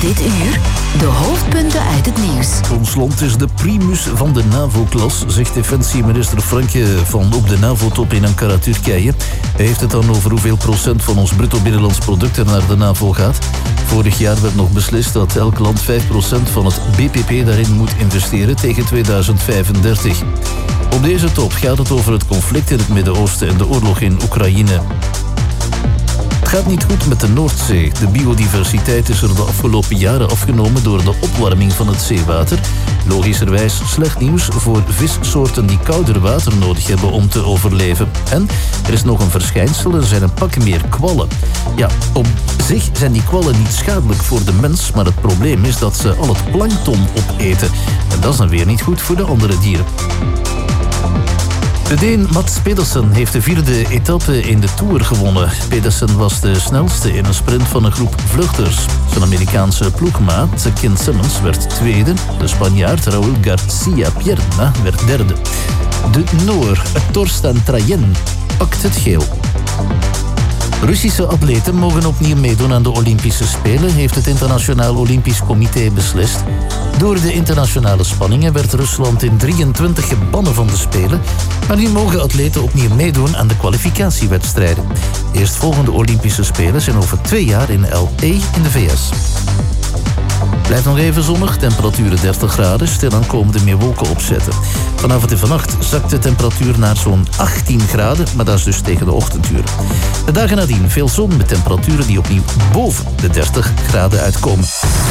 Dit uur de hoofdpunten uit het nieuws. Ons land is de primus van de NAVO-klas, zegt defensieminister Franke van op de NAVO-top in Ankara, Turkije. Hij heeft het dan over hoeveel procent van ons bruto binnenlands product er naar de NAVO gaat. Vorig jaar werd nog beslist dat elk land 5% van het BPP daarin moet investeren tegen 2035. Op deze top gaat het over het conflict in het Midden-Oosten en de oorlog in Oekraïne. Het gaat niet goed met de Noordzee. De biodiversiteit is er de afgelopen jaren afgenomen door de opwarming van het zeewater. Logischerwijs slecht nieuws voor vissoorten die kouder water nodig hebben om te overleven. En er is nog een verschijnsel, er zijn een pak meer kwallen. Ja, op zich zijn die kwallen niet schadelijk voor de mens, maar het probleem is dat ze al het plankton opeten. En dat is dan weer niet goed voor de andere dieren. De Deen Mats Pedersen heeft de 4e etappe in de Tour gewonnen. Pedersen was de snelste in een sprint van een groep vluchters. Zijn Amerikaanse ploegmaat Ken Simmons werd tweede. De Spanjaard Raúl García Pierna werd derde. De Noor Torsten Trayen pakt het geel. Russische atleten mogen opnieuw meedoen aan de Olympische Spelen, heeft het Internationaal Olympisch Comité beslist. Door de internationale spanningen werd Rusland in 23 gebannen van de Spelen, maar nu mogen atleten opnieuw meedoen aan de kwalificatiewedstrijden. De eerstvolgende Olympische Spelen zijn over 2 jaar in LA in de VS. Blijft nog even zonnig, temperaturen 30 graden, stilaan komen er meer wolken opzetten. Vanavond en vannacht zakt de temperatuur naar zo'n 18 graden, maar dat is dus tegen de ochtenduren. De dagen nadien veel zon met temperaturen die opnieuw boven de 30 graden uitkomen.